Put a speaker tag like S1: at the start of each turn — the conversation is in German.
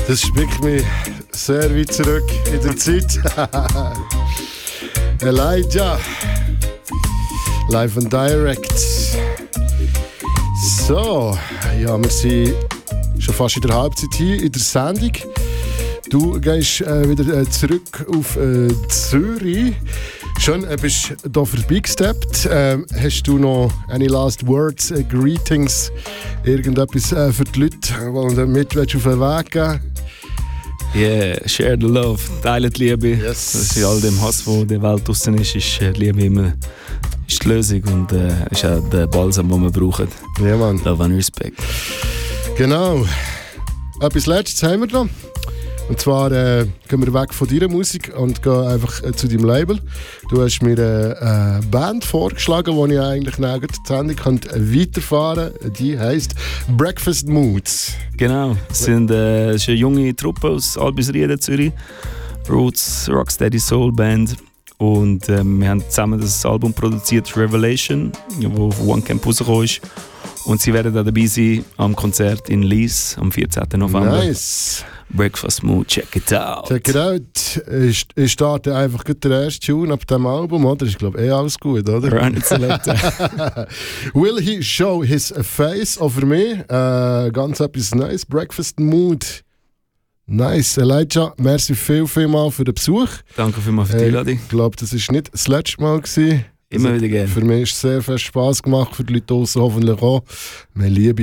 S1: Das spickt mich sehr weit zurück in der Zeit. Elijah. Live and direct. So, ja, wir sind schon fast in der Halbzeit hier in der Sendung. Du gehst wieder zurück auf Zürich. Schon bist du hier vorbeigesteppt. Hast du noch any last words, greetings, irgendetwas für die Leute, die du mit auf den Weg geben?
S2: Yeah, share the love, teile die Liebe.
S1: Yes.
S2: Das ist in all dem Hass, der in der Welt draussen ist Liebe immer ist die Lösung und ist auch der Balsam, den wir brauchen.
S1: Ja, Mann.
S2: Love and Respect.
S1: Genau. Etwas Letztes haben wir noch. Und zwar gehen wir weg von deiner Musik und gehen einfach zu deinem Label. Du hast mir eine Band vorgeschlagen, die ich eigentlich nach der Sendung weiterfahren kann. Die heisst Breakfast Moods.
S2: Genau, es ist eine junge Truppe aus Albisrieden, Zürich. Roots, Rocksteady Soul Band. Und wir haben zusammen das Album produziert, Revelation, das auf One Camp rausgekommen ist. Und sie werden auch dabei sein am Konzert in Lies am 14. November.
S1: Nice.
S2: Breakfast Mood, check it out.
S1: Check it out. Ich starte einfach den ersten Tune ab dem Album, oder? Ich glaube, alles gut, oder?
S2: Run it select.
S1: Will he show his face over me? Ganz etwas Neues. Breakfast Mood. Nice. Elijah, merci viel für den Besuch.
S2: Danke vielmals für die Einladung.
S1: Ich glaube, das war nicht das letzte Mal gewesen.
S2: Immer wieder gerne.
S1: Für mich hat es sehr viel Spass gemacht, für die Leute draussen hoffentlich auch. Wir lieben